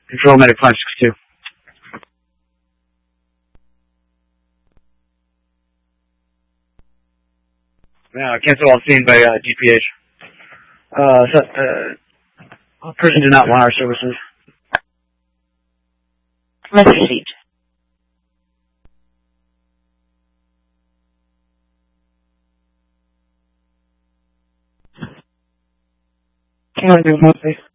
Control medic 562. Cancel all seen by DPH. Person do not want our services. Let's proceed. Hang on, please.